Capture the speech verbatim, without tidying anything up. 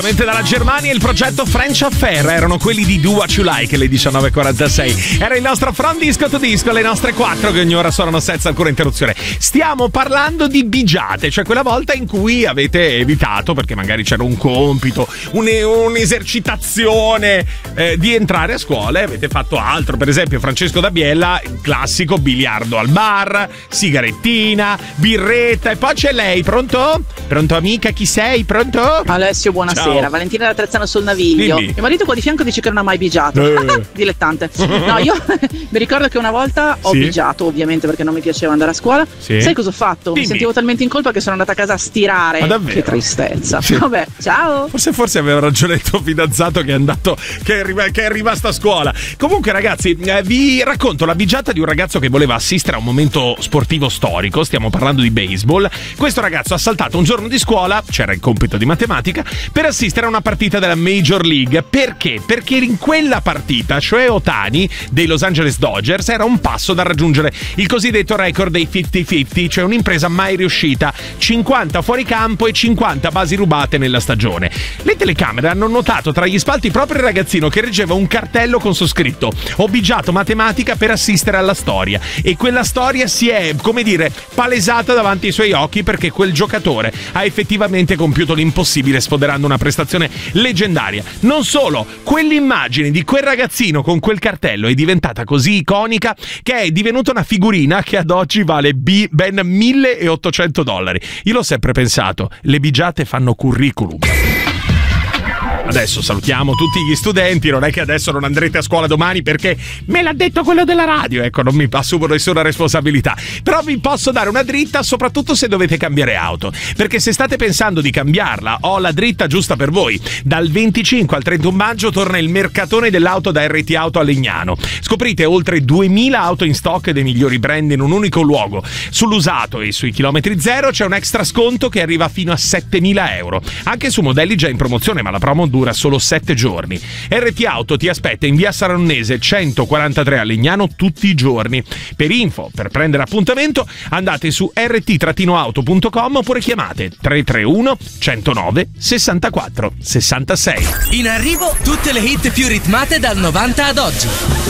Dalla Germania il progetto French Affair, erano quelli di Do What You Like alle diciannove e quarantasei. Era il nostro From Disco to Disco, le nostre quattro che ogni ora suonano senza alcuna interruzione. Stiamo parlando di bigiate, cioè quella volta in cui avete evitato, perché magari c'era un compito, un, un'esercitazione eh, di entrare a scuola e avete fatto altro. Per esempio Francesco da Biella, il classico biliardo al bar, sigarettina, birretta, e poi c'è lei. Pronto? Pronto amica, chi sei? Pronto? Alessio, buonasera. Ciao. Valentina da Trezzano sul Naviglio. Dimmi. Mio marito qua di fianco dice che non ha mai bigiato. Eh. Dilettante. No, io mi ricordo che una volta ho sì? bigiato, ovviamente perché non mi piaceva andare a scuola. Sì? Sai cosa ho fatto? Dimmi. Mi sentivo talmente in colpa che sono andata a casa a stirare. Ma davvero? Che tristezza. Sì. Vabbè, ciao. Forse forse aveva ragione il tuo fidanzato che è andato, che è, rim- che è rimasto a scuola. Comunque ragazzi, eh, vi racconto la bigiata di un ragazzo che voleva assistere a un momento sportivo storico. Stiamo parlando di baseball. Questo ragazzo ha saltato un giorno di scuola, c'era il compito di matematica, per assistere a una partita della Major League. Perché? Perché in quella partita, cioè Ohtani dei Los Angeles Dodgers, era un passo da raggiungere il cosiddetto record dei cinquanta cinquanta, cioè un'impresa mai riuscita: cinquanta fuori campo e cinquanta basi rubate nella stagione. Le telecamere hanno notato tra gli spalti proprio il ragazzino che reggeva un cartello con su scritto: ho bigiato matematica per assistere alla storia. E quella storia si è, come dire, palesata davanti ai suoi occhi, perché quel giocatore ha effettivamente compiuto l'impossibile, sfoderando una prestazione leggendaria. Non solo, quell'immagine di quel ragazzino con quel cartello è diventata così iconica che è divenuta una figurina che ad oggi vale b- ben milleottocento dollari. Io l'ho sempre pensato, le bigiate fanno curriculum. Adesso salutiamo tutti gli studenti, non è che adesso non andrete a scuola domani perché me l'ha detto quello della radio, ecco, non mi assumo nessuna responsabilità, però vi posso dare una dritta, soprattutto se dovete cambiare auto, perché se state pensando di cambiarla, ho la dritta giusta per voi. Dal venticinque al trentuno maggio torna il mercatone dell'auto da R T Auto a Legnano. Scoprite oltre duemila auto in stock dei migliori brand in un unico luogo. Sull'usato e sui chilometri zero c'è un extra sconto che arriva fino a settemila euro, anche su modelli già in promozione, ma la promo dura solo sette giorni. R T Auto ti aspetta in via Saronnese centoquarantatré a Legnano tutti i giorni. Per info, per prendere appuntamento, andate su r t auto punto com oppure chiamate tre tre uno centonove sessantaquattro sessantasei. In arrivo tutte le hit più ritmate dal novanta ad oggi.